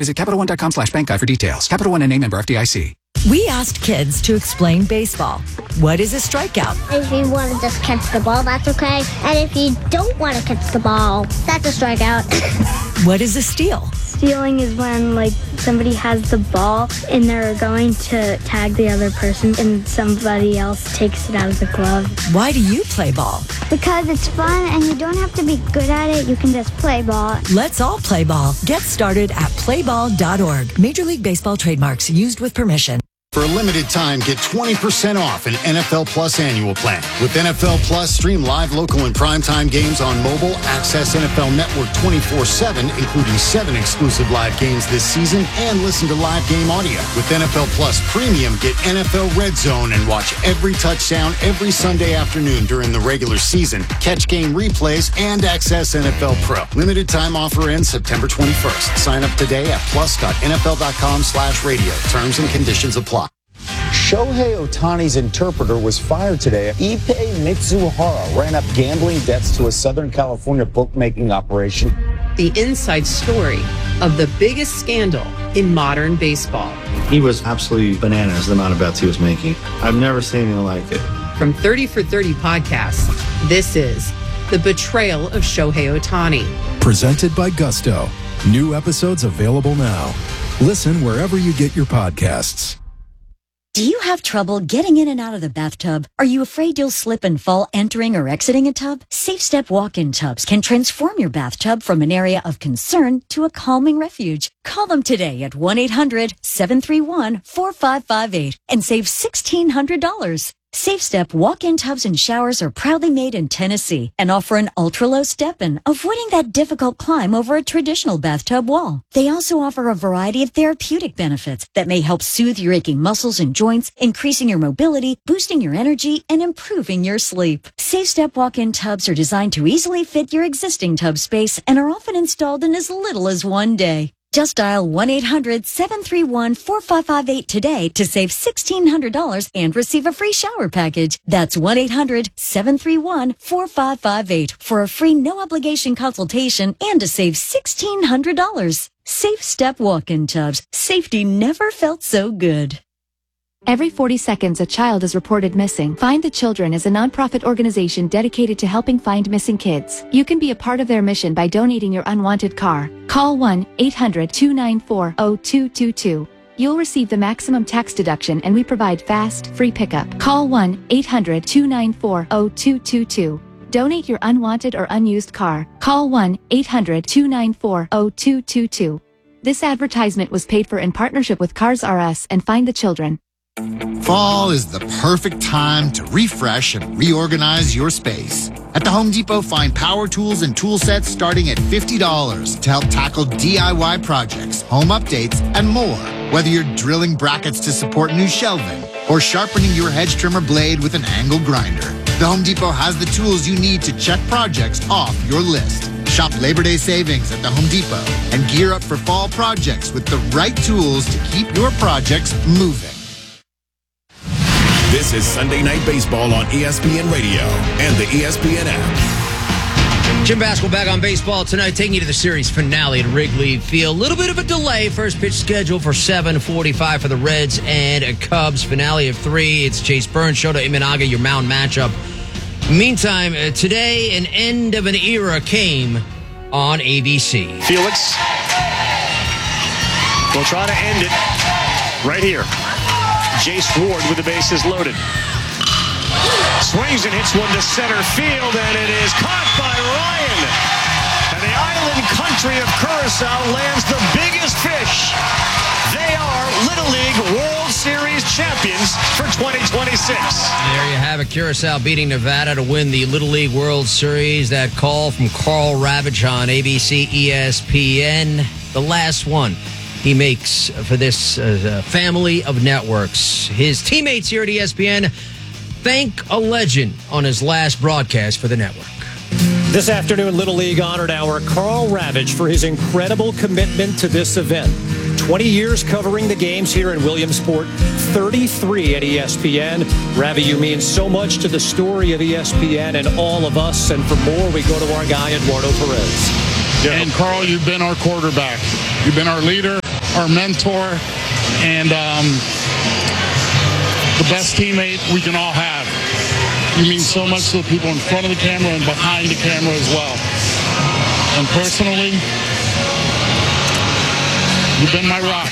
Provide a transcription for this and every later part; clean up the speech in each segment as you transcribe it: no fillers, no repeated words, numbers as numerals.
Visit CapitalOne.com/bank guide for details. Capital One, a member FDIC. We asked kids to explain baseball. What is a strikeout? If you want to just catch the ball, that's okay. And if you don't want to catch the ball, that's a strikeout. What is a steal? Stealing is when, somebody has the ball and they're going to tag the other person and somebody else takes it out of the glove. Why do you play ball? Because it's fun and you don't have to be good at it. You can just play ball. Let's all play ball. Get started at playball.org. Major League Baseball trademarks used with permission. For a limited time, get 20% off an NFL Plus annual plan. With NFL Plus, stream live, local, and primetime games on mobile. Access NFL Network 24/7, including 7 exclusive live games this season, and listen to live game audio. With NFL Plus Premium, get NFL Red Zone and watch every touchdown every Sunday afternoon during the regular season. Catch game replays and access NFL Pro. Limited time offer ends September 21st. Sign up today at plus.nfl.com/radio. Terms and conditions apply. Shohei Ohtani's interpreter was fired today. Ippei Mitsuhara ran up gambling debts to a Southern California bookmaking operation. The inside story of the biggest scandal in modern baseball. He was absolutely bananas, the amount of bets he was making. I've never seen anything like it. From 30 for 30 podcasts, this is The Betrayal of Shohei Ohtani. Presented by Gusto. New episodes available now. Listen wherever you get your podcasts. Do you have trouble getting in and out of the bathtub? Are you afraid you'll slip and fall entering or exiting a tub? SafeStep walk-in tubs can transform your bathtub from an area of concern to a calming refuge. Call them today at 1-800-731-4558 and save $1,600. SafeStep walk-in tubs and showers are proudly made in Tennessee and offer an ultra-low step-in, avoiding that difficult climb over a traditional bathtub wall. They also offer a variety of therapeutic benefits that may help soothe your aching muscles and joints, increasing your mobility, boosting your energy, and improving your sleep. SafeStep walk-in tubs are designed to easily fit your existing tub space and are often installed in as little as one day. Just dial 1-800-731-4558 today to save $1,600 and receive a free shower package. That's 1-800-731-4558 for a free no-obligation consultation and to save $1,600. Safe Step walk-in tubs. Safety never felt so good. Every 40 seconds, a child is reported missing. Find the Children is a nonprofit organization dedicated to helping find missing kids. You can be a part of their mission by donating your unwanted car. Call 1-800-294-0222. You'll receive the maximum tax deduction and we provide fast, free pickup. Call 1-800-294-0222. Donate your unwanted or unused car. Call 1-800-294-0222. This advertisement was paid for in partnership with Cars R Us and Find the Children. Fall is the perfect time to refresh and reorganize your space. At the Home Depot, find power tools and tool sets starting at $50 to help tackle DIY projects, home updates, and more. Whether you're drilling brackets to support new shelving or sharpening your hedge trimmer blade with an angle grinder, the Home Depot has the tools you need to check projects off your list. Shop Labor Day savings at the Home Depot and gear up for fall projects with the right tools to keep your projects moving. This is Sunday Night Baseball on ESPN Radio and the ESPN app. Jim Baskel back on baseball tonight, taking you to the series finale at Wrigley Field. A little bit of a delay. First pitch scheduled for 7:45 for the Reds and Cubs. Finale of 3. It's Chase Burns, Shota Imanaga, your mound matchup. Meantime, today, an end of an era came on ABC. Felix will try to end it right here. Jace Ward with the bases loaded. Swings and hits one to center field, and it is caught by Ryan. And the island country of Curacao lands the biggest fish. They are Little League World Series champions for 2026. There you have it. Curacao beating Nevada to win the Little League World Series. That call from Carl Ravitch on ABC ESPN. The last one he makes for this family of networks. His teammates here at ESPN thank a legend on his last broadcast for the network. This afternoon, Little League honored our Carl Ravitch for his incredible commitment to this event. 20 years covering the games here in Williamsport, 33 at ESPN. Ravi, you mean so much to the story of ESPN and all of us. And for more, we go to our guy, Eduardo Perez. Yeah. And Carl, you've been our quarterback. You've been our leader. our mentor, and the best teammate we can all have. You mean so much to the people in front of the camera and behind the camera as well. And personally, you've been my rock.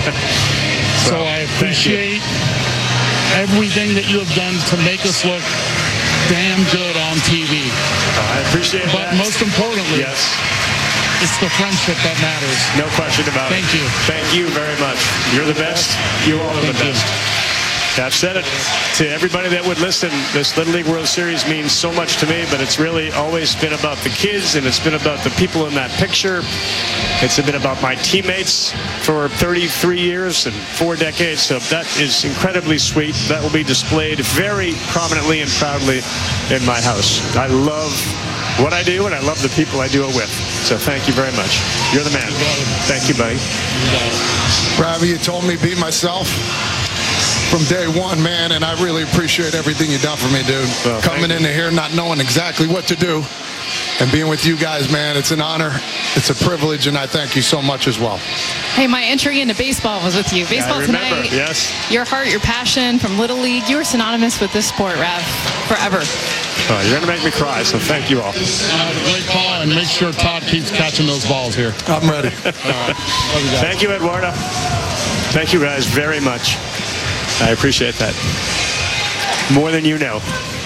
So I appreciate everything that you have done to make us look damn good on TV. I appreciate that. But most importantly, yes, it's the friendship that matters. No question about it. Thank you. Thank you very much. You're the best. You all are the best. I've said it to everybody that would listen. This Little League World Series means so much to me, but it's really always been about the kids, and it's been about the people in that picture. It's been about my teammates for 33 years and 4 decades, so that is incredibly sweet. That will be displayed very prominently and proudly in my house. I love what I do, and I love the people I do it with. So thank you very much. You're the man. Thank you, buddy. Ravi, you told me be myself from day one, man, and I really appreciate everything you've done for me, dude. Well, coming into here not knowing exactly what to do and being with you guys, man, it's an honor. It's a privilege, and I thank you so much as well. Hey, my entry into baseball was with you. Baseball tonight, yes. Your heart, your passion from Little League, you were synonymous with this sport, Rav, forever. You're going to make me cry, so thank you all. Great call, and make sure Todd keeps catching those balls here. I'm ready. Thank you, Eduardo. Thank you guys very much. I appreciate that. More than you know.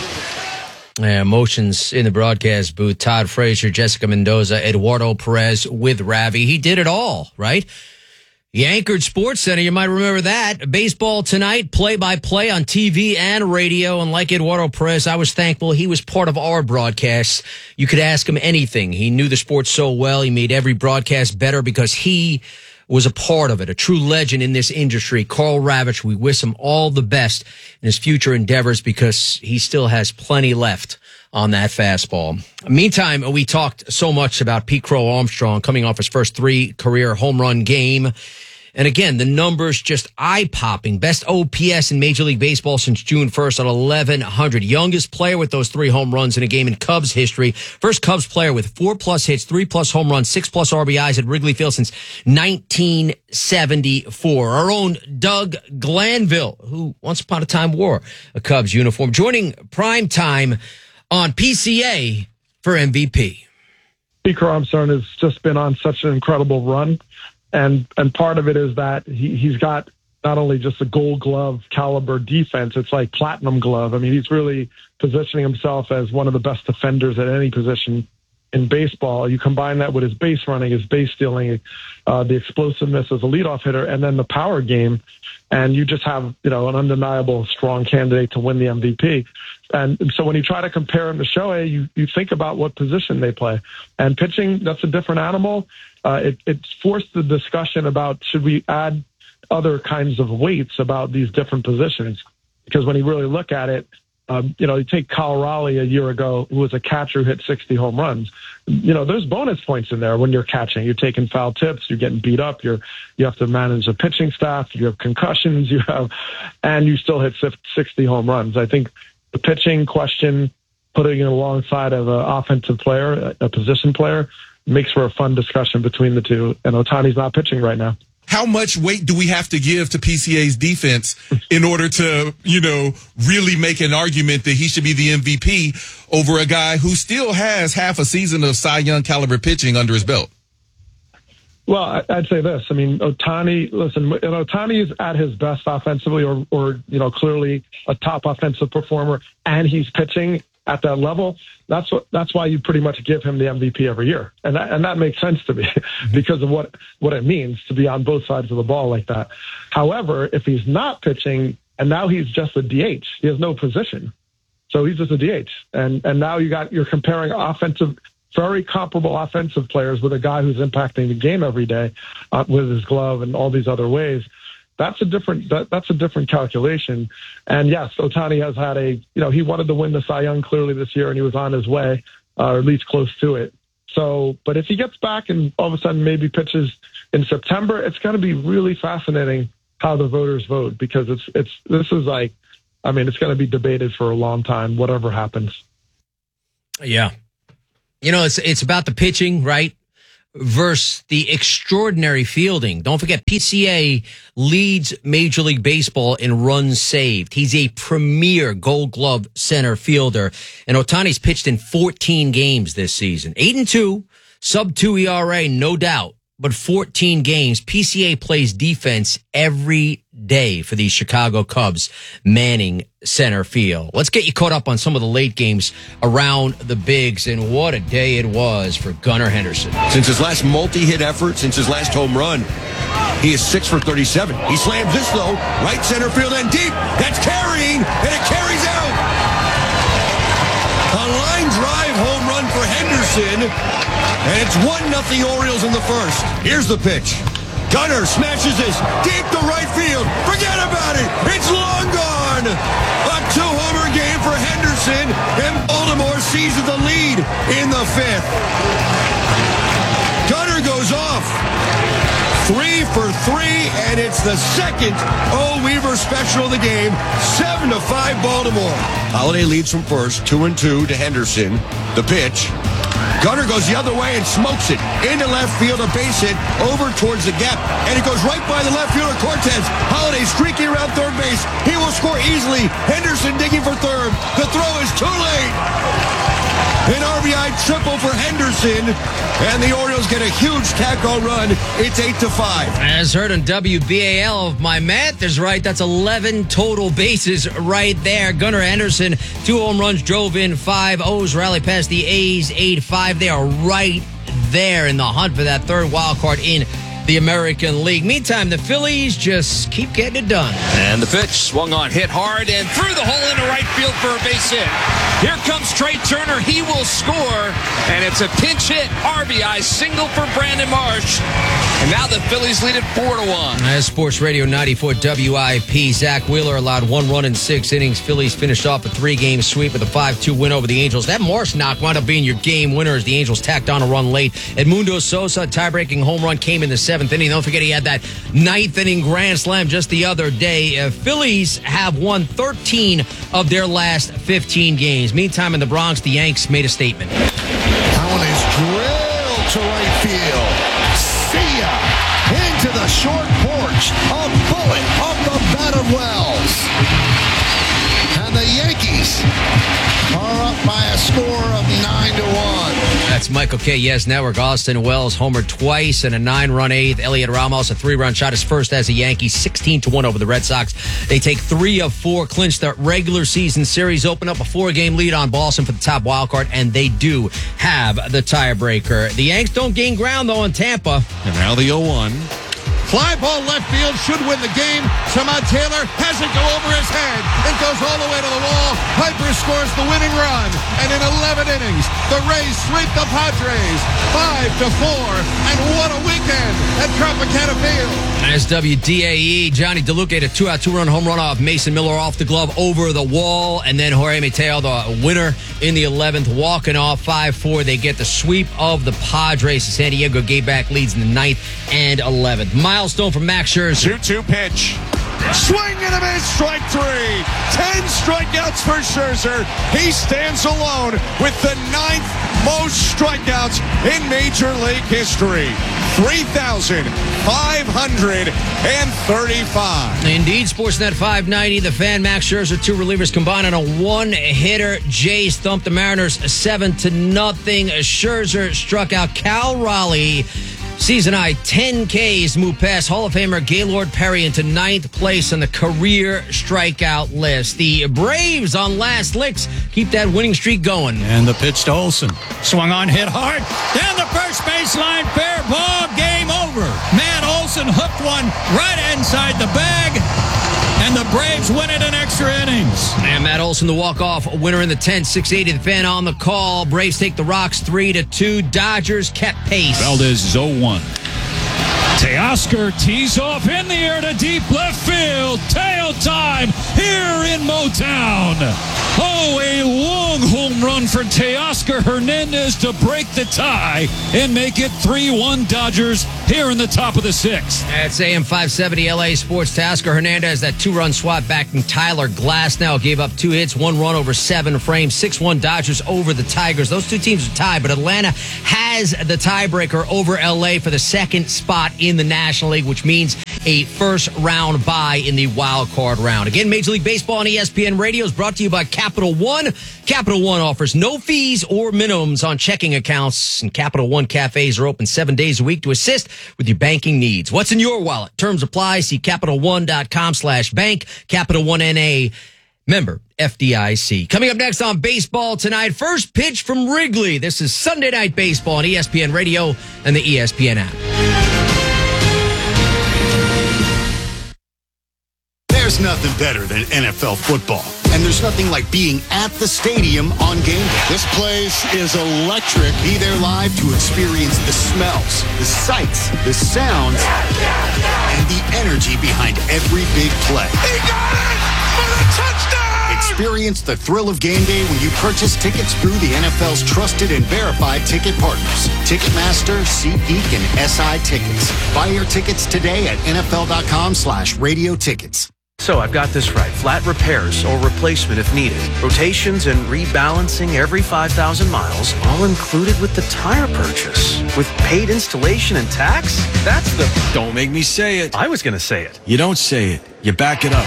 Emotions in the broadcast booth. Todd Frazier, Jessica Mendoza, Eduardo Perez with Ravi. He did it all, right? He anchored SportsCenter. You might remember that. Baseball tonight, play-by-play on TV and radio. And like Eduardo Perez, I was thankful he was part of our broadcasts. You could ask him anything. He knew the sport so well. He made every broadcast better because he was a part of it, a true legend in this industry. Karl Ravech, we wish him all the best in his future endeavors because he still has plenty left on that fastball. Meantime, we talked so much about Pete Crow Armstrong coming off his first 3 career home run game. And again, the numbers just eye-popping. Best OPS in Major League Baseball since June 1st at 1,100. Youngest player with those 3 home runs in a game in Cubs history. First Cubs player with 4+ hits, 3+ home runs, 6+ RBIs at Wrigley Field since 1974. Our own Doug Glanville, who once upon a time wore a Cubs uniform, joining Prime Time on PCA for MVP. Pete Crow Armstrong has just been on such an incredible run. And part of it is that he's got not only just a Gold Glove caliber defense, it's like platinum glove. I mean, he's really positioning himself as one of the best defenders at any position in baseball. You combine that with his base running, his base stealing, the explosiveness as a leadoff hitter, and then the power game, and you just have, an undeniable strong candidate to win the MVP. And so when you try to compare him to Shohei, you think about what position they play. And pitching, that's a different animal. It's forced the discussion about should we add other kinds of weights about these different positions. Because when you really look at it, you take Kyle Raleigh a year ago, who was a catcher who hit 60 home runs. There's bonus points in there when you're catching. You're taking foul tips, you're getting beat up, you have to manage a pitching staff, you have concussions, and you still hit 60 home runs. I think the pitching question, putting it alongside of an offensive player, a position player, makes for a fun discussion between the two. And Ohtani's not pitching right now. How much weight do we have to give to PCA's defense in order to, really make an argument that he should be the MVP over a guy who still has half a season of Cy Young caliber pitching under his belt? Well, I'd say this. I mean, Ohtani is at his best offensively or clearly a top offensive performer, and he's pitching at that level. That's why you pretty much give him the MVP every year. And that makes sense to me because of what it means to be on both sides of the ball like that. However, if he's not pitching and now he's just a DH, he has no position. So he's just a DH. And now you're comparing very comparable offensive players with a guy who's impacting the game every day with his glove and all these other ways. That's a different calculation. And yes, Ohtani has had he wanted to win the Cy Young clearly this year, and he was on his way, or at least close to it. So, but if he gets back and all of a sudden maybe pitches in September, it's going to be really fascinating how the voters vote, because it's going to be debated for a long time, whatever happens. Yeah. It's about the pitching, right? versus the extraordinary fielding. Don't forget, PCA leads Major League Baseball in runs saved. He's a premier Gold Glove center fielder. And Ohtani's pitched in 14 games this season. 8-2, sub-2 ERA, no doubt. But 14 games. PCA plays defense every day for these Chicago Cubs manning center field. Let's get you caught up on some of the late games around the bigs, and what a day it was for Gunnar Henderson. Since his last multi-hit effort, since his last home run, he is 6 for 37. He slams this, though, right center field and deep. That's carrying, and it carries out. A line drive home run for Henderson, and it's 1-0 Orioles in the first. Here's the pitch. Gunnar smashes this deep to right field. Forget about it. It's long gone. A 2-homer game for Henderson, and Baltimore seizes the lead in the fifth. Gunnar goes off. 3 for 3, and it's the second Weaver special of the game. 7-5 Baltimore. Holiday leads from first, 2-2 to Henderson. The pitch. Gunnar goes the other way and smokes it into left field, a base hit over towards the gap, and it goes right by the left fielder Cortez. Holiday streaking around third base. He will score easily. Henderson digging for third. The throw is too late. An RBI triple for Henderson, and the Orioles get a huge tack-on run. It's 8-5. As heard on WBAL, if my math is right, that's 11 total bases right there. Gunnar Henderson, 2 home runs, drove in 5 O's, rally past the A's 8-5. They are right there in the hunt for that third wild card in the American League. Meantime, the Phillies just keep getting it done. And the pitch swung on, hit hard, and through the hole into right field for a base hit. Here comes Trey Turner. He will score, and it's a pinch hit RBI single for Brandon Marsh. And now the Phillies lead it 4-1. As Sports Radio 94 WIP, Zach Wheeler allowed 1 run in 6 innings. Phillies finished off a 3-game sweep with a 5-2 win over the Angels. That Marsh knock wound up being your game winner as the Angels tacked on a run late. Edmundo Sosa, tie-breaking home run, came in the 7th inning. Don't forget he had that 9th inning grand slam just the other day. Phillies have won 13 of their last 15 games. Meantime, in the Bronx, the Yanks made a statement. That one is drilled to right field. See ya! Into the short porch. A bullet off the bat of Wells. And the Yankees are up by a score of 9-1. That's Michael K. Yes Network. Austin Wells homered twice in a 9-run 8th. Elliot Ramos, a 3-run shot, his first as a Yankee, 16-1 over the Red Sox. They take 3 of 4, clinch the regular season series, open up a 4-game lead on Boston for the top wild card, and they do have the tiebreaker. The Yanks don't gain ground, though, in Tampa. And now the 0-1. Fly ball left field should win the game. Samad Taylor has it go over his head. It goes all the way to the wall. Piper scores the winning run. And in 11 innings, the Rays sweep the Padres 5-4. And what a weekend at Tropicana Field. As WDAE, Johnny DeLuca had a 2-out 2-run home run off Mason Miller off the glove over the wall. And then Jorge Mateo, the winner in the 11th, walking off 5-4. They get the sweep of the Padres. San Diego gave back leads in the 9th and 11th. Milestone from Max Scherzer. 2-2 pitch. Swing and a miss, strike 3. 10 strikeouts for Scherzer. He stands alone with the 9th most strikeouts in Major League history. 3,535. Indeed, Sportsnet 590. The Fan, Max Scherzer, 2 relievers combined on a 1-hitter. Jays thumped the Mariners 7-0. Scherzer struck out Cal Raleigh. Season high 10 Ks, move past Hall of Famer Gaylord Perry into 9th place on the career strikeout list. The Braves on last licks keep that winning streak going. And the pitch to Olsen. Swung on, hit hard. Down the first baseline, fair ball, game over. Matt Olsen hooked one right inside the bag. And the Braves win it in extra innings. And Matt Olson, the walk-off winner in the 10th, 680. The Fan on the call. Braves take the Rocks 3-2. Dodgers kept pace. Valdez is 0-1. Teoscar tees off in the air to deep left field. Tail time here in Motown. Oh, a long home run for Teoscar Hernandez to break the tie and make it 3-1 Dodgers here in the top of the sixth. That's AM 570 LA Sports. Teoscar Hernandez, that two-run swat back from Tyler Glasnow, gave up 2 hits, 1 run over 7 frames. 6-1 Dodgers over the Tigers. Those two teams are tied, but Atlanta has the tiebreaker over LA for the second spot in the National League, which means a first-round bye in the wild card round. Again, Major League Baseball on ESPN Radio is brought to you by Capital One. Capital One offers no fees or minimums on checking accounts, and Capital One cafes are open 7 days a week to assist with your banking needs. What's in your wallet? Terms apply. See CapitalOne.com/bank. Capital One NA. Member FDIC. Coming up next on Baseball Tonight, first pitch from Wrigley. This is Sunday Night Baseball on ESPN Radio and the ESPN app. There's nothing better than NFL football. And there's nothing like being at the stadium on game day. This place is electric. Be there live to experience the smells, the sights, the sounds, and the energy behind every big play. He got it for the touchdown! Experience the thrill of game day when you purchase tickets through the NFL's trusted and verified ticket partners. Ticketmaster, SeatGeek, and SI Tickets. Buy your tickets today at NFL.com/radio tickets. So I've got this right. Flat repairs or replacement if needed. Rotations and rebalancing every 5,000 miles, all included with the tire purchase. With paid installation and tax? That's the... Don't make me say it. I was going to say it. You don't say it. You back it up.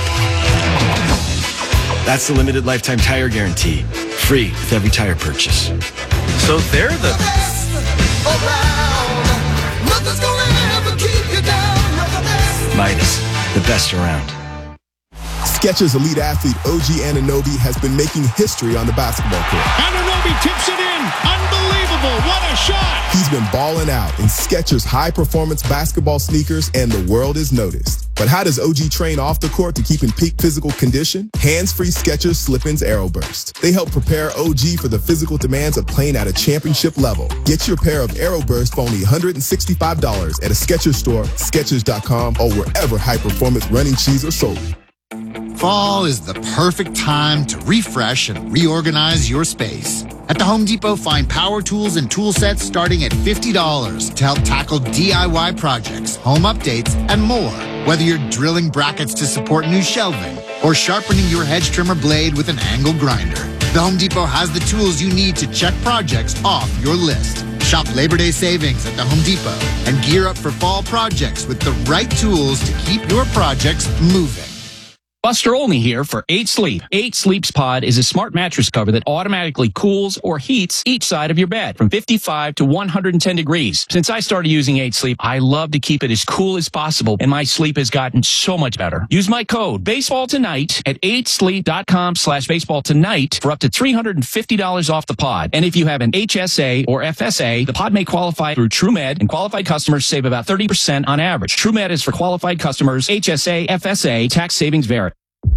That's the limited lifetime tire guarantee. Free with every tire purchase. So they're the... Best around. Nothing's gonna ever keep you down. Midas, the best around. Skechers elite athlete OG Anunoby has been making history on the basketball court. Anunoby tips it in. Unbelievable. What a shot. He's been balling out in Skechers high-performance basketball sneakers, and the world is noticed. But how does OG train off the court to keep in peak physical condition? Hands-free Skechers Slip-ins Aeroburst. They help prepare OG for the physical demands of playing at a championship level. Get your pair of Aeroburst for only $165 at a Skechers store, Skechers.com, or wherever high-performance running shoes are sold. Fall is the perfect time to refresh and reorganize your space. At the Home Depot, find power tools and tool sets starting at $50 to help tackle DIY projects, home updates, and more. Whether you're drilling brackets to support new shelving or sharpening your hedge trimmer blade with an angle grinder, the Home Depot has the tools you need to check projects off your list. Shop Labor Day savings at the Home Depot and gear up for fall projects with the right tools to keep your projects moving. Buster Olney here for 8 Sleep. 8 Sleep's Pod is a smart mattress cover that automatically cools or heats each side of your bed from 55 to 110 degrees. Since I started using 8 Sleep, I love to keep it as cool as possible, and my sleep has gotten so much better. Use my code BASEBALLTONIGHT at 8sleep.com/baseballtonight for up to $350 off the pod. And if you have an HSA or FSA, the pod may qualify through TrueMed, and qualified customers save about 30% on average. TrueMed is for qualified customers. HSA, FSA, tax savings vary.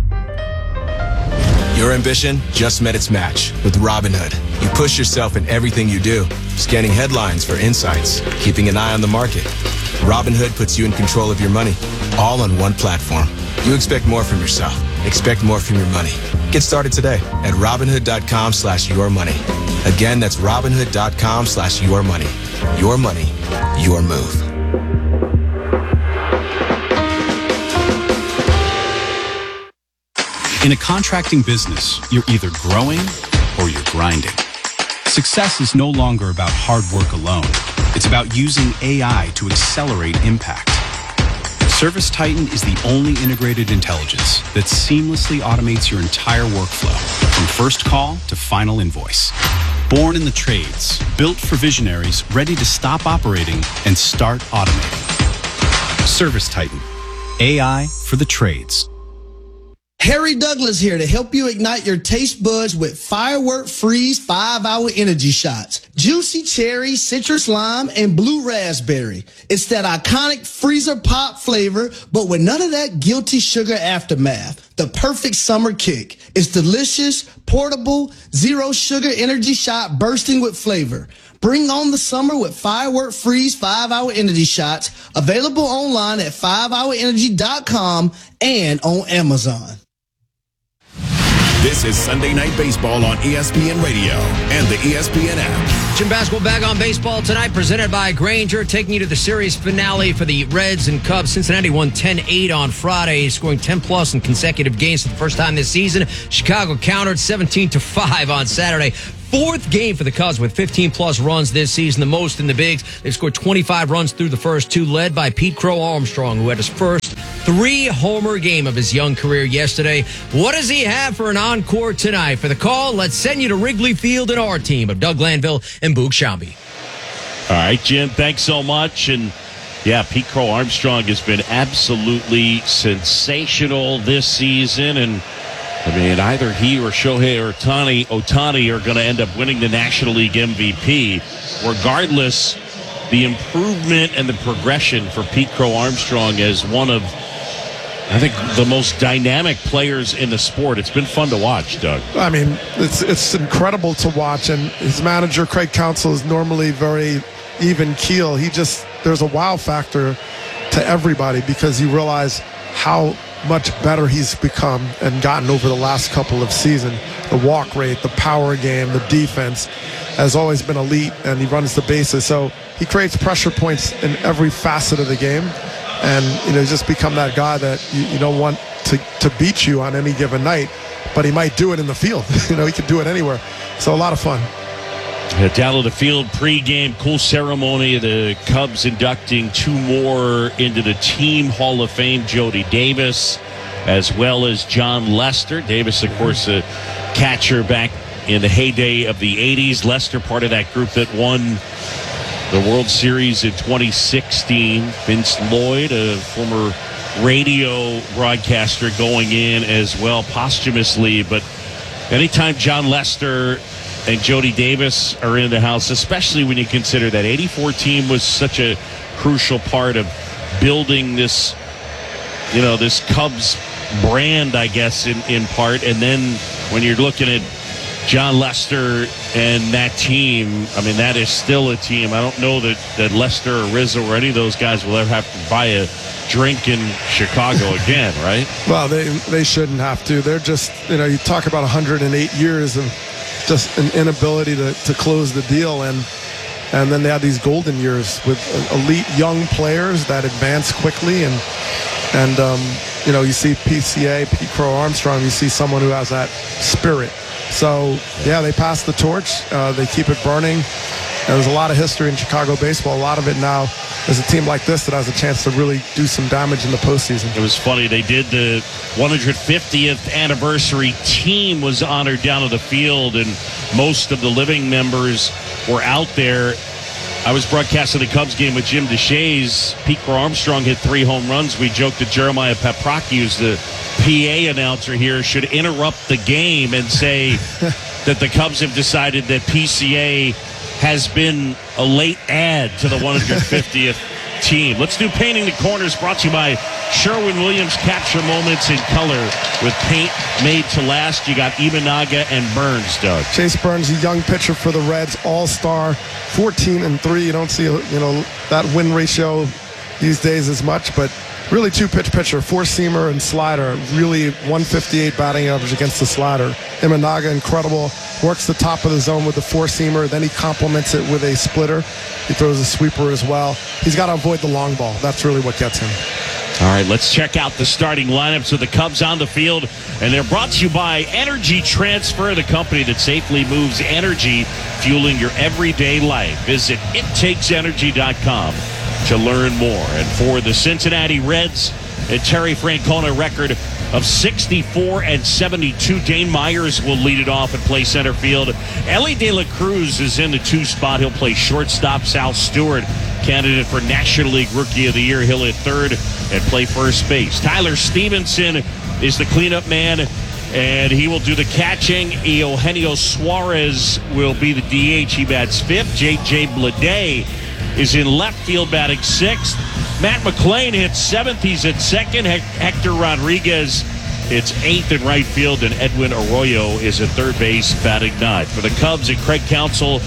Your ambition just met its match with Robinhood. You push yourself in everything you do, scanning headlines for insights, keeping an eye on the market. Robinhood puts you in control of your money, all on one platform. You expect more from yourself. Expect more from your money. Get started today at Robinhood.com/yourmoney. Again, that's Robinhood.com/yourmoney. Your money, your move. In a contracting business, you're either growing or you're grinding. Success is no longer about hard work alone. It's about using AI to accelerate impact. ServiceTitan is the only integrated intelligence that seamlessly automates your entire workflow, from first call to final invoice. Born in the trades, built for visionaries ready to stop operating and start automating. ServiceTitan, AI for the trades. Harry Douglas here to help you ignite your taste buds with Firework Freeze 5-Hour Energy Shots. Juicy cherry, citrus lime, and blue raspberry. It's that iconic freezer pop flavor, but with none of that guilty sugar aftermath. The perfect summer kick. It's delicious, portable, zero sugar energy shot bursting with flavor. Bring on the summer with Firework Freeze 5-Hour Energy Shots. Available online at 5hourenergy.com and on Amazon. This is Sunday Night Baseball on ESPN Radio and the ESPN app. Gym Basketball back on baseball tonight, presented by Grainger, taking you to the series finale for the Reds and Cubs. Cincinnati won 10-8 on Friday, scoring 10-plus in consecutive games for the first time this season. Chicago countered 17-5 on Saturday. Fourth game for the Cubs with 15-plus runs this season, the most in the bigs. They've scored 25 runs through the first two, led by Pete Crow Armstrong, who had his first 3-homer game of his young career yesterday. What does he have for an encore tonight? For the call, let's send you to Wrigley Field and our team of Doug Glanville and Boog Shambi. All right, Jim, thanks so much. And yeah, Pete Crow Armstrong has been absolutely sensational this season. And I mean, either he or Shohei or Ohtani are going to end up winning the National League MVP. Regardless, the improvement and the progression for Pete Crow Armstrong as one of, I think, the most dynamic players in the sport. It's been fun to watch, Doug. I mean, it's incredible to watch. And his manager, Craig Counsell, is normally very even keel. There's a wow factor to everybody because you realize how much better he's become and gotten over the last couple of seasons. The walk rate, the power game, the defense has always been elite, and he runs the bases. So he creates pressure points in every facet of the game. And, he's just become that guy that you don't want to beat you on any given night, but he might do it in the field. He could do it anywhere. So a lot of fun. Down to the field pregame, cool ceremony. The Cubs inducting two more into the Team Hall of Fame, Jody Davis, as well as John Lester. Davis, of course, a catcher back in the heyday of the 80s. Lester, part of that group that won the World Series in 2016. Vince Lloyd, a former radio broadcaster, going in as well posthumously. But anytime John Lester and Jody Davis are in the house, especially when you consider that 84 team was such a crucial part of building this, this Cubs brand, I guess, in part. And then when you're looking at John Lester and that team, I mean, that is still a team. I don't know that Lester or Rizzo or any of those guys will ever have to buy a drink in Chicago again, right? Well, they shouldn't have to. They're just, you talk about 108 years of just an inability to close the deal, and then they had these golden years with elite young players that advance quickly, and you see PCA, Pete Crow Armstrong, you see someone who has that spirit. So yeah, they pass the torch, they keep it burning. There's a lot of history in Chicago baseball. A lot of it now is a team like this that has a chance to really do some damage in the postseason. It was funny. They did the 150th anniversary. Team was honored down at the field, and most of the living members were out there. I was broadcasting the Cubs game with Jim DeShays. Pete Crow Armstrong hit 3 home runs. We joked that Jeremiah Paprocki, who's the PA announcer here, should interrupt the game and say that the Cubs have decided that PCA has been a late add to the 150th team. Let's do Painting the Corners, brought to you by Sherwin-Williams. Capture moments in color with paint made to last. You got Imanaga and Burns, Doug. Chase Burns, a young pitcher for the Reds, all-star, 14-3. You don't see that win ratio these days as much, but really two-pitch pitcher, 4-seamer and slider. Really 158 batting average against the slider. Imanaga, incredible. Works the top of the zone with the 4-seamer. Then he complements it with a splitter. He throws a sweeper as well. He's got to avoid the long ball. That's really what gets him. All right, let's check out the starting lineups of the Cubs on the field. And they're brought to you by Energy Transfer, the company that safely moves energy, fueling your everyday life. Visit ittakesenergy.com to learn more. And for the Cincinnati Reds, a Terry Francona record of 64 and 72. Dane Myers will lead it off and play center field. Ellie De La Cruz is in the 2 spot. He'll play shortstop. Sal Stewart, candidate for National League Rookie of the Year, he'll hit third and play first base. Tyler Stevenson is the cleanup man, and he will do the catching. Eugenio Suarez will be the DH. He bats fifth. J.J. Bleday is in left field, batting sixth. Matt McClain hits seventh. He's at second. Hector Rodriguez hits eighth in right field, and Edwin Arroyo is at third base, batting ninth. For the Cubs and Craig Counsell,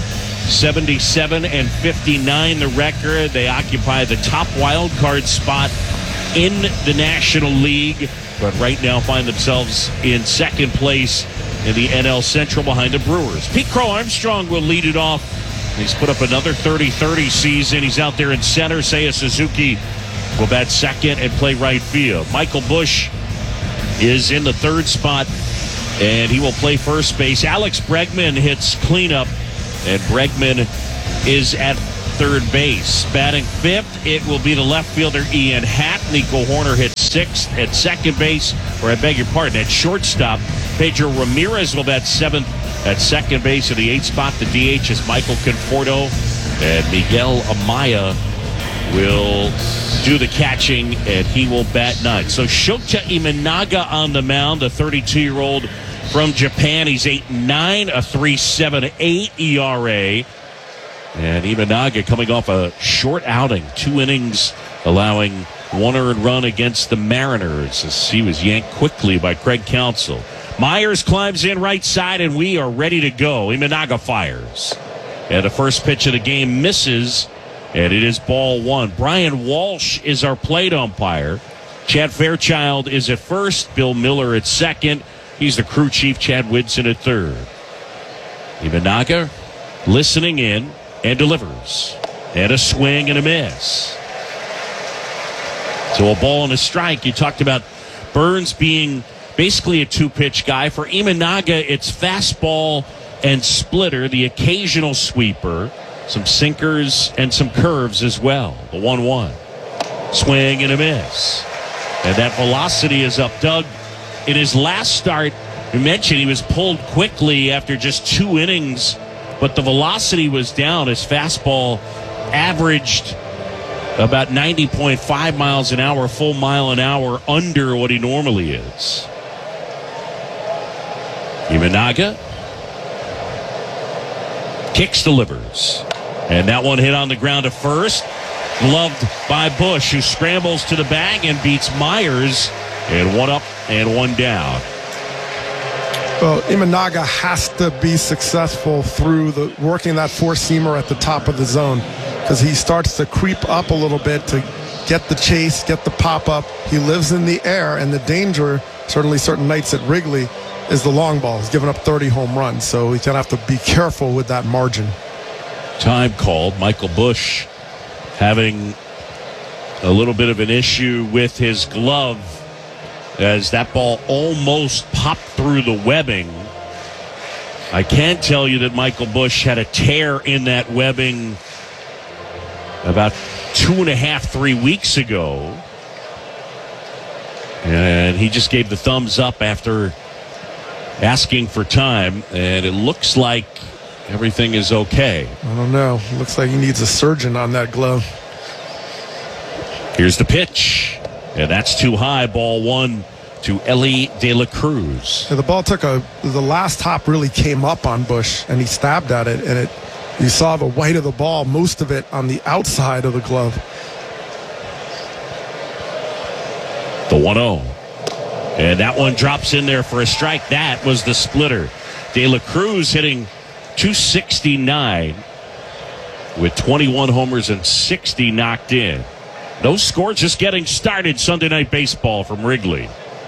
77 and 59 the record. They occupy the top wild card spot in the National League. but right now find themselves in second place in the NL Central behind the Brewers. Pete Crow Armstrong will lead it off. He's put up another 30-30 season. He's out there in center. Seiya Suzuki will bat second and play right field. Michael Busch is in the third spot, and he will play first base. Alex Bregman hits cleanup, and Bregman is at third base. Batting fifth, it will be the left fielder Ian Happ. Nico Horner hits sixth. At second base, or I beg your pardon, at shortstop, Pedro Ramirez will bat seventh. At second base in the eighth spot, the DH is Michael Conforto, and Miguel Amaya will do the catching, and he will bat ninth. So Shota Imanaga on the mound, the 32-year-old from Japan. He's 8.9, a 3.78 ERA. And Imanaga coming off a short outing, 2 innings, allowing 1 earned run against the Mariners as he was yanked quickly by Craig Counsell. Myers climbs in right side, and we are ready to go. Imanaga fires. And the first pitch of the game misses, and it is ball 1. Brian Walsh is our plate umpire. Chad Fairchild is at first. Bill Miller at second. He's the crew chief, Chad Whidson, at third. Imanaga listening in and delivers. And a swing and a miss. So a ball and a strike. You talked about Burns being basically a 2-pitch guy. For Imanaga, it's fastball and splitter, the occasional sweeper, some sinkers and some curves as well. The 1-1. Swing and a miss. And that velocity is up. Doug, in his last start, you mentioned he was pulled quickly after just 2 innings, but the velocity was down. His fastball averaged about 90.5 miles an hour, a full mile an hour under what he normally is. Imanaga kicks, delivers. And that one hit on the ground to first. Gloved by Busch, who scrambles to the bag and beats Myers. And 1 up and 1 down. Well, Imanaga has to be successful through working that 4-seamer at the top of the zone, because he starts to creep up a little bit to get the chase, get the pop-up. He lives in the air, and the danger, certainly certain nights at Wrigley, is the long ball. He's given up 30 home runs, so he's going to have to be careful with that margin. Time called. Michael Busch having a little bit of an issue with his glove as that ball almost popped through the webbing. I can tell you that Michael Busch had a tear in that webbing about 2.5-3 weeks ago. And he just gave the thumbs up after asking for time, and it looks like everything is okay. I don't know. Looks like he needs a surgeon on that glove. Here's the pitch, and that's too high. Ball 1 to Elly De La Cruz. Yeah, the ball the last hop really came up on Busch, and he stabbed at it, and you saw the white of the ball, most of it on the outside of the glove. The 1-0. And that one drops in there for a strike. That was the splitter. De La Cruz hitting .269 with 21 homers and 60 knocked in. Those scores just getting started. Sunday Night Baseball from Wrigley.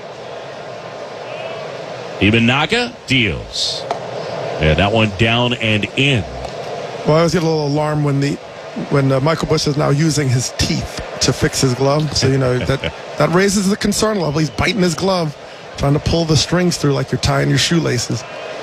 Imanaga deals. And that one down and in. Well, I always get a little alarmed when Michael Busch is now using his teeth to fix his glove. So, that raises the concern level. He's biting his glove, trying to pull the strings through like you're tying your shoelaces.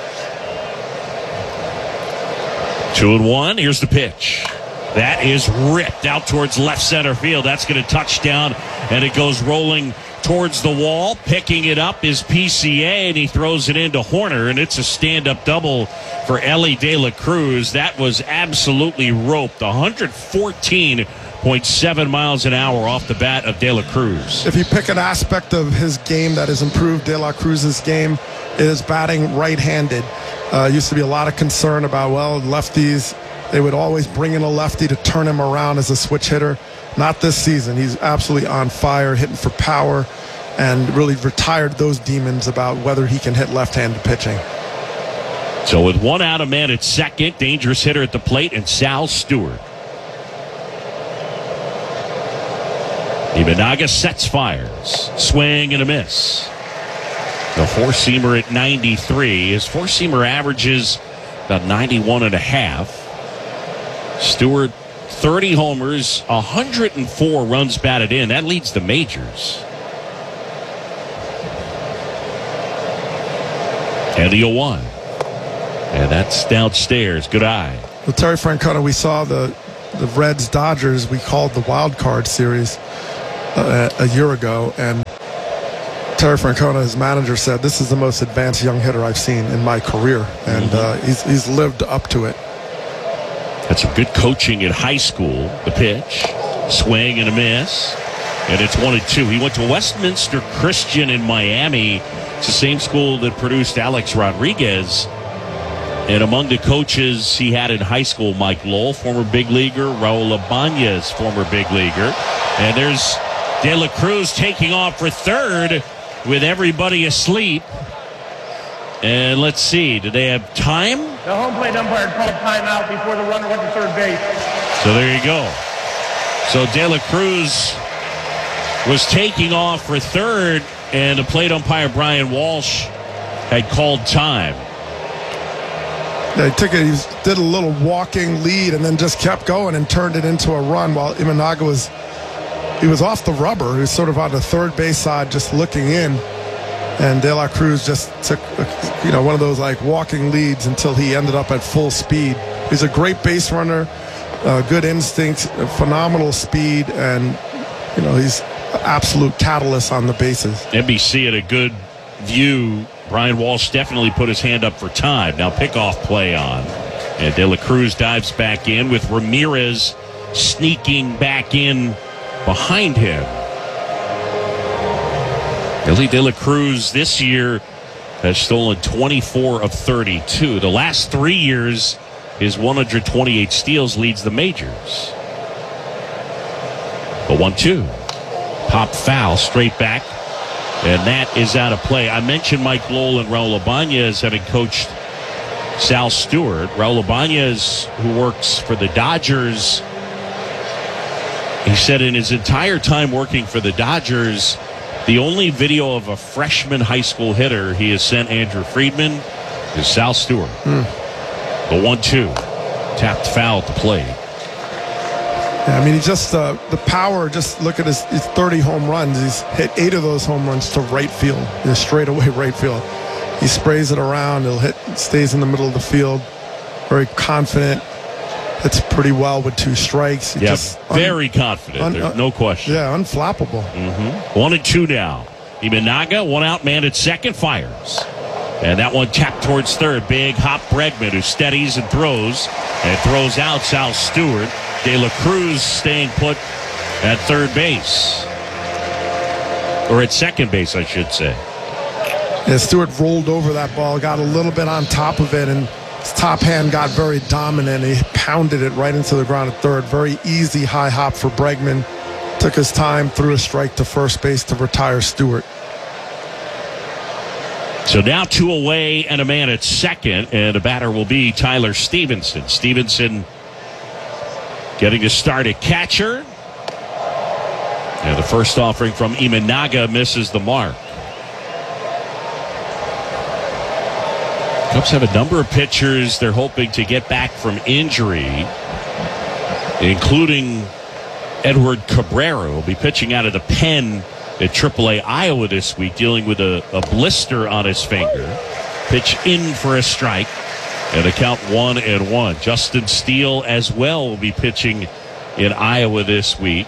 2-1. Here's the pitch. That is ripped out towards left center field. That's going to touch down, and it goes rolling towards the wall. Picking it up is PCA, and he throws it into Horner, and it's a stand-up double for Elly De La Cruz. That was absolutely roped. 114.7 miles an hour off the bat of De La Cruz. If you pick an aspect of his game that has improved De La Cruz's game, it is batting right-handed. Used to be a lot of concern about, lefties, they would always bring in a lefty to turn him around as a switch hitter. Not this season. He's absolutely on fire, hitting for power, and really retired those demons about whether he can hit left-handed pitching. So with 1 out, a man at second, dangerous hitter at the plate, and Sal Stewart. Imanaga sets fires. Swing and a miss. The four-seamer at 93. His four-seamer averages about 91 and a half. Stewart, 30 homers, 104 runs batted in. That leads the majors. And the 0-1. And that's downstairs. Good eye. Well, Terry Francona, we saw the Reds-Dodgers, we called the wild card series a year ago, and Terry Francona, his manager, said, this is the most advanced young hitter I've seen in my career, and he's lived up to it. That's some good coaching in high school. The pitch, swing and a miss, and it's 1-2. He went to Westminster Christian in Miami. It's the same school that produced Alex Rodriguez. And among the coaches he had in high school, Mike Lowell, former big leaguer, Raul Ibanez, former big leaguer. And there's De La Cruz taking off for third with everybody asleep. And let's see, do they have time? The home plate umpire called timeout before the runner went to third base. So there you go. So De La Cruz was taking off for third, and the plate umpire, Brian Walsh, had called time. Yeah, he did a little walking lead and then just kept going and turned it into a run while Imanaga was off the rubber. He was sort of on the third base side just looking in. And De La Cruz just took, one of those like walking leads until he ended up at full speed. He's a great base runner, good instinct, phenomenal speed, and, he's absolute catalyst on the bases. NBC had a good view. Brian Walsh definitely put his hand up for time. Now pickoff play on. And De La Cruz dives back in with Ramirez sneaking back in behind him. Ellie De La Cruz this year has stolen 24 of 32. The last 3 years, his 128 steals leads the majors. The 1-2. Pop foul straight back. And that is out of play. I mentioned Mike Lowell and Raul Ibanez having coached Sal Stewart. Raul Ibanez, who works for the Dodgers, he said in his entire time working for the Dodgers, the only video of a freshman high school hitter he has sent Andrew Friedman is Sal Stewart. The 1-2. Tapped foul at the plate. Yeah, I mean, he just, the power, just look at his 30 home runs. He's hit 8 of those home runs to right field, straight away right field. He sprays it around. He'll hit, stays in the middle of the field. Very confident. Hits pretty well with 2 strikes. Yeah, very confident. There's no question. Yeah, unflappable. 1-2 now. Imanaga, 1 out, man at second, fires. And that one tapped towards third. Big hop Bregman, who steadies and throws out Sal Stewart. De La Cruz staying put at third base. Or at second base, I should say. Yeah, Stewart rolled over that ball, got a little bit on top of it, and his top hand got very dominant. He pounded it right into the ground at third. Very easy high hop for Bregman. Took his time, threw a strike to first base to retire Stewart. So now 2 away and a man at second, and the batter will be Tyler Stevenson. Stevenson getting to start at catcher. And the first offering from Imanaga misses the mark. Cubs have a number of pitchers they're hoping to get back from injury, including Edward Cabrera, will be pitching out of the pen at AAA Iowa this week, dealing with a blister on his finger. Pitch in for a strike, and a count 1-1. Justin Steele as well will be pitching in Iowa this week.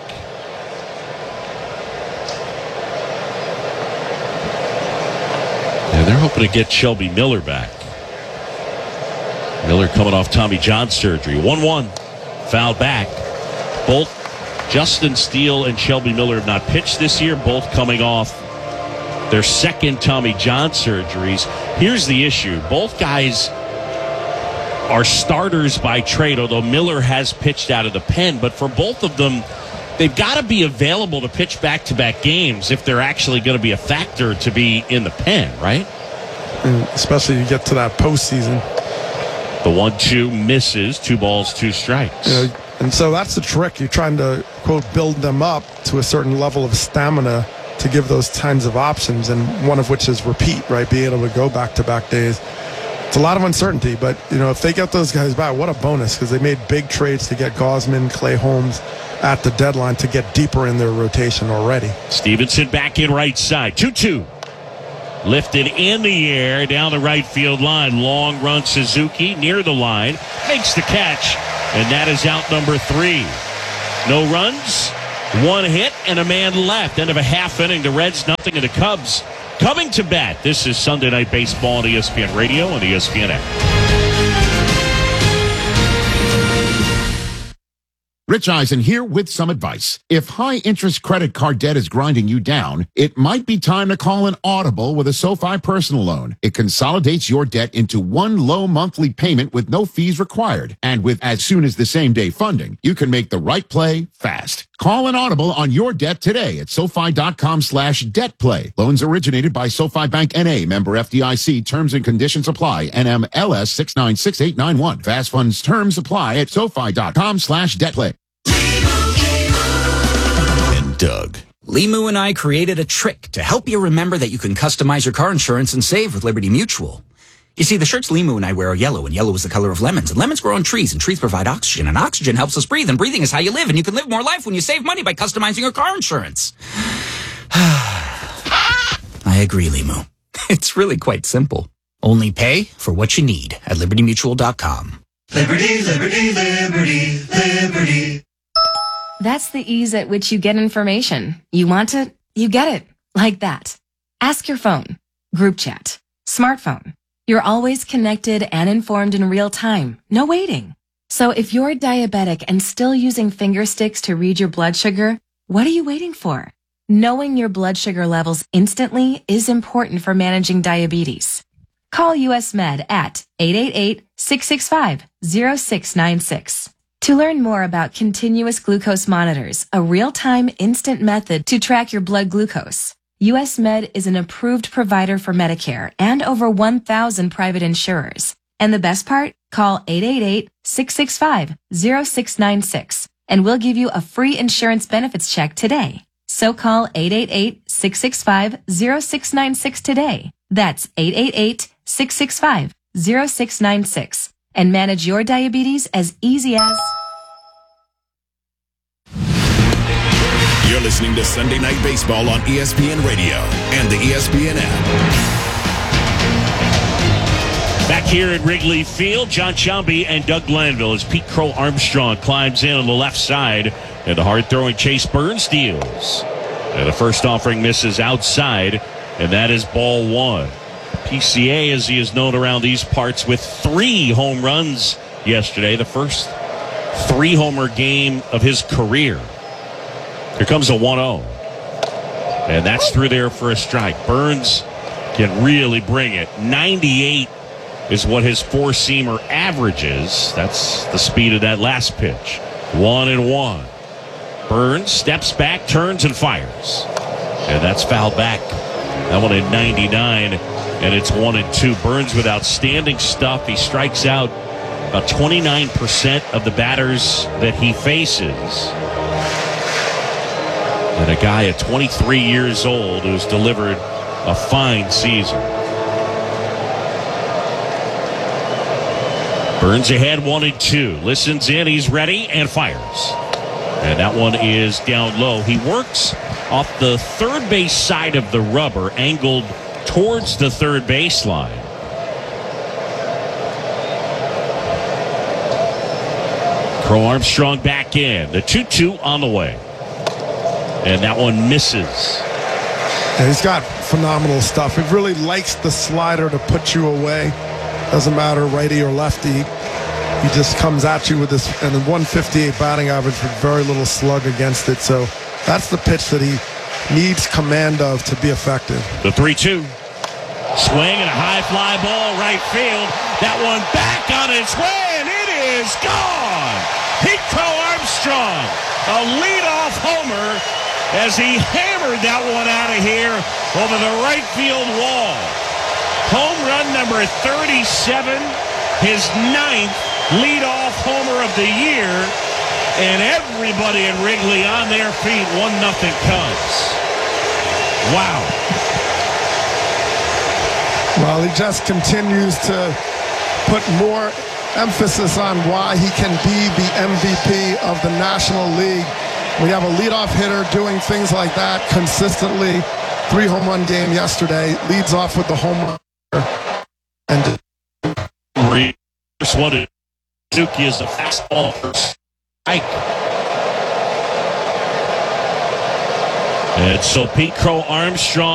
And they're hoping to get Shelby Miller back. Miller coming off Tommy John surgery. 1-1. Fouled back. Both Justin Steele and Shelby Miller have not pitched this year, both coming off their second Tommy John surgeries. Here's the issue. Both guys are starters by trade, although Miller has pitched out of the pen. But for both of them, they've got to be available to pitch back-to-back games if they're actually going to be a factor to be in the pen, right? And especially you get to that postseason. The 1-2 misses. 2 balls, 2 strikes. And so that's the trick. You're trying to, quote, build them up to a certain level of stamina to give those kinds of options, and one of which is repeat, right? Being able to go back-to-back days. It's a lot of uncertainty, but, if they get those guys back, what a bonus, because they made big trades to get Gausman, Clay Holmes at the deadline to get deeper in their rotation already. Stevenson back in right side. 2-2. Lifted in the air down the right field line. Long run Suzuki near the line. Makes the catch. And that is out number 3. No runs, 1 hit, and a man left. End of a half inning. The Reds nothing, and the Cubs coming to bat. This is Sunday Night Baseball on ESPN Radio and ESPN app. Rich Eisen here with some advice. If high-interest credit card debt is grinding you down, it might be time to call an audible with a SoFi personal loan. It consolidates your debt into one low monthly payment with no fees required. And with as soon as the same day funding, you can make the right play fast. Call an audible on your debt today at SoFi.com/debt play. Loans originated by SoFi Bank N.A. Member FDIC. Terms and conditions apply. NMLS 696891. Fast funds terms apply at SoFi.com/debt play. And Doug. Limu and I created a trick to help you remember that you can customize your car insurance and save with Liberty Mutual. You see, the shirts Limu and I wear are yellow, and yellow is the color of lemons, and lemons grow on trees, and trees provide oxygen, and oxygen helps us breathe, and breathing is how you live, and you can live more life when you save money by customizing your car insurance. I agree, Limu. It's really quite simple. Only pay for what you need at LibertyMutual.com. Liberty, liberty, liberty, liberty. That's the ease at which you get information. You want it, you get it. Like that. Ask your phone. Group chat. Smartphone. You're always connected and informed in real time. No waiting. So if you're diabetic and still using finger sticks to read your blood sugar, what are you waiting for? Knowing your blood sugar levels instantly is important for managing diabetes. Call US Med at 888-665-0696. To learn more about continuous glucose monitors, a real-time instant method to track your blood glucose. US Med is an approved provider for Medicare and over 1,000 private insurers. And the best part? Call 888-665-0696 and we'll give you a free insurance benefits check today. So call 888-665-0696 today. That's 888-665-0696 and manage your diabetes as easy as... You're listening to Sunday Night Baseball on ESPN Radio and the ESPN app. Back here at Wrigley Field, John Shelby and Doug Glanville as Pete Crow Armstrong climbs in on the left side, and the hard-throwing Chase Burns deals. And the first offering misses outside, and that is ball 1. PCA, as he is known around these parts, with 3 home runs yesterday, the first 3-homer game of his career. Here comes a 1-0. And that's through there for a strike. Burns can really bring it. 98 is what his 4-seamer averages. That's the speed of that last pitch. 1-1. Burns steps back, turns, and fires. And that's fouled back. That one at 99, and it's 1-2. Burns with outstanding stuff. He strikes out about 29% of the batters that he faces. And a guy at 23 years old who's delivered a fine season. Burns ahead 1-2. Listens in, he's ready, and fires. And that one is down low. He works off the third base side of the rubber, angled towards the third baseline. Crow Armstrong back in. The 2-2 on the way. And that one misses. And he's got phenomenal stuff. He really likes the slider to put you away. Doesn't matter righty or lefty. He just comes at you with this, and a 158 batting average with very little slug against it. So that's the pitch that he needs command of to be effective. The 3-2. Swing and a high fly ball right field. That one back on its way, and it is gone. Pete Crow Armstrong, a leadoff homer, as he hammered that one out of here over the right field wall. Home run number 37, his 9th leadoff homer of the year. And everybody in Wrigley on their feet. 1-0 Cubs. Wow. Well, he just continues to put more emphasis on why he can be the MVP of the National League. We have a leadoff hitter doing things like that consistently. 3-home run game yesterday. Leads off with the home run. And just wanted Suzuki is a fastball strike. And so Pete Crow Armstrong